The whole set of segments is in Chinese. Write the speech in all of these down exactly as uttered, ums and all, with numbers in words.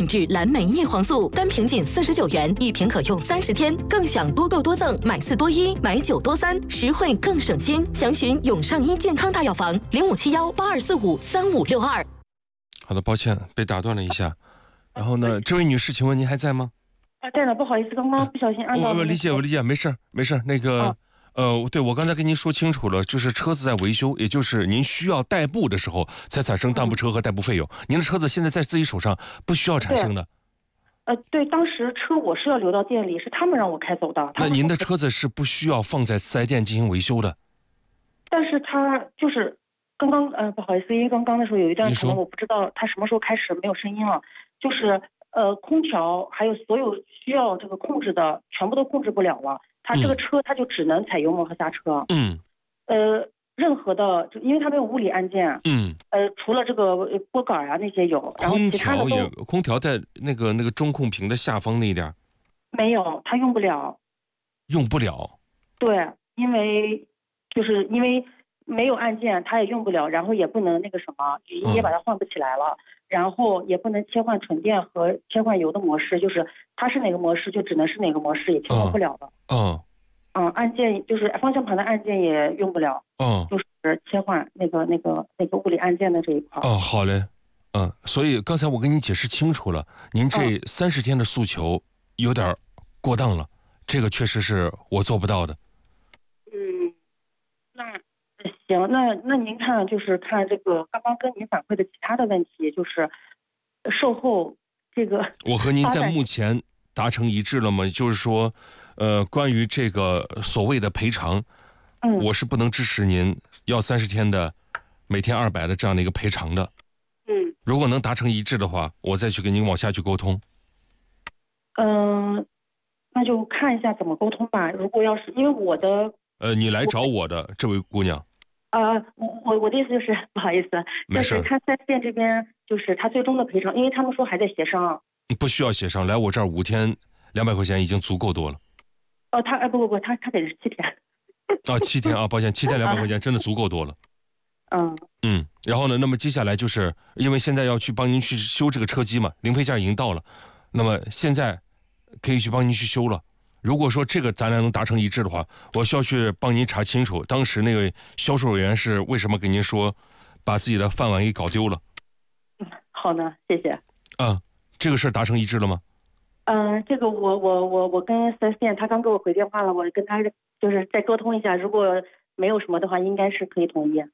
质蓝莓叶黄素，单瓶仅四十九元，一瓶可用三十天，更享多购多赠，买四多一，买九多三，实惠更省心。详询永上医健康大药房零五七幺八二四五三五六二。 好的，抱歉被打断了一下。然后呢，这位女士，请问您还在吗？ 啊，在呢，不好意思，刚刚不小心按到了、那个。 我理解，我理解，没事没事。那个，啊、呃，对我刚才跟您说清楚了，就是车子在维修，也就是您需要代步的时候才产生代步车和代步费用。嗯、您的车子现在在自己手上，不需要产生的。 呃，对，当时车我是要留到店里，是他们让我开走的。 那您的车子是不需要放在四 S 店进行维修的。 但是他就是刚刚呃，不好意思，因为刚刚的时候有一段可能我不知道他什么时候开始没有声音了，就是呃，空调还有所有需要这个控制的全部都控制不了了。他这个车他就只能踩油门和刹车。 嗯。 呃，任何的，因为它没有物理按键。 嗯。 呃，除了这个拨杆啊那些有，然后其他的空调也，空调在那个那个中控屏的下方那一点。 没有，它用不了。 用不了。 对，因为就是因为没有按键，它也用不了，然后也不能那个什么，语音也把它换不起来了。嗯，然后也不能切换纯电和切换油的模式，就是它是哪个模式就只能是哪个模式，也切换不了了。 嗯， 嗯，按键就是方向盘的按键也用不了。 嗯， 就是切换那个那个那个物理按键的这一块。 哦，好嘞。嗯，所以刚才我跟你解释清楚了，您这三十天的诉求有点过当了，这个确实是我做不到的。 嗯，那。行，那那您看，就是看这个刚刚跟您反馈的其他的问题，就是售后这个。 我和您在目前达成一致了吗？就是说，呃，关于这个所谓的赔偿， 嗯， 我是不能支持您要三十天的每天二百的这样的一个赔偿的。 嗯， 如果能达成一致的话，我再去跟您往下去沟通。 嗯、呃，那就看一下怎么沟通吧。如果要是因为我的， 呃，你来找我的这位姑娘。 呃，我我我的意思就是不好意思，但是他四 S店这边就是他最终的赔偿，因为他们说还在协商。 不需要协商，来我这儿五天两百块钱已经足够多了。 哦，他哎不不不，他他给的是七天。 啊，七天啊，抱歉，七天两百块钱真的足够多了。 嗯嗯，然后呢，那么接下来就是因为现在要去帮您去修这个车机嘛，零配件已经到了，那么现在可以去帮您去修了。如果说这个咱俩能达成一致的话，我需要去帮您查清楚，当时那位销售人员是为什么跟您说把自己的饭碗给搞丢了。 好的，谢谢。 嗯，这个事儿达成一致了吗？ 嗯、呃，这个我我我我跟四 S店他刚给我回电话了，我跟他就是再沟通一下，如果没有什么的话，应该是可以同意。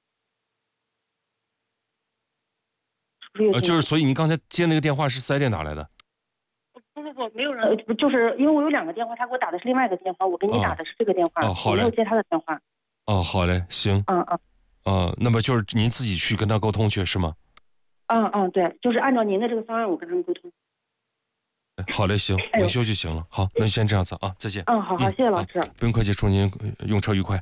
呃，就是所以您刚才接那个电话是四 S店打来的？ 不不不，没有人，就是因为我有两个电话，他给我打的是另外一个电话，我给你打的是这个电话， 哦，好嘞， 我没有接他的电话。 哦，好嘞，行。 嗯嗯。 哦，那么就是您自己去跟他沟通去是吗？ 嗯嗯，对，就是按照您的这个方案，我跟他们沟通。 好嘞，行，维修就行了。好，那就先这样子啊，再见。 嗯，好好，谢谢老师。 不用客气，祝您用车愉快。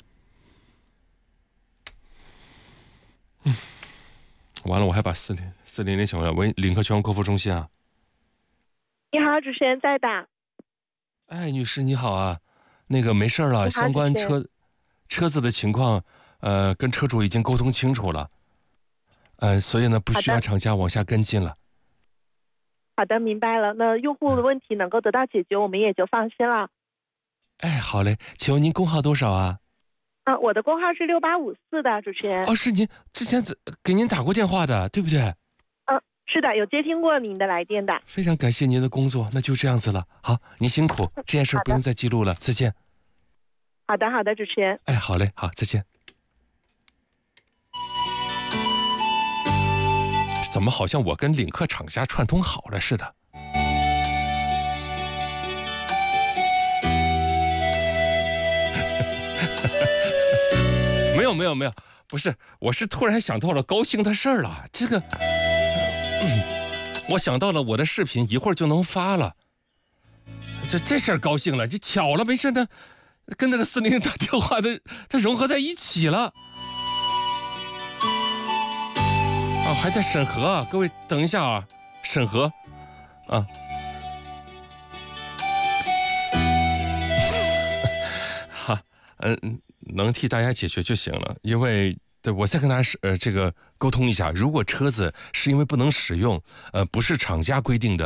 嗯，完了，我还把四零四零零请过来。喂，领克全国客服中心啊。 你好，主持人在打。 哎，女士你好啊，那个没事了，相关车车子的情况，呃，跟车主已经沟通清楚了，呃，所以呢，不需要厂家往下跟进了。 好的，明白了。那用户的问题能够得到解决，我们也就放心了。 哎，好嘞，请问您工号多少啊？ 啊，我的工号是六八五四的，主持人。 哦，是您之前给您打过电话的，对不对？ 嗯，是的，有接听过您的来电的。 非常感谢您的工作，那就这样子了。好，您辛苦，这件事不用再记录了，再见。 好的，好的，主持人。 哎，好嘞，好，再见。怎么好像我跟领克厂家串通好了似的？没有没有没有，不是，我是突然想到了高兴的事儿了。这个，嗯，我想到了我的视频一会儿就能发了。这这事儿高兴了，这巧了，没事呢，跟那个四零零打电话的，它融合在一起了。啊，还在审核啊！各位等一下啊，审核，啊，哈，嗯，能替大家解决就行了。因为对我再跟大家呃这个沟通一下，如果车子是因为不能使用，呃，不是厂家规定的。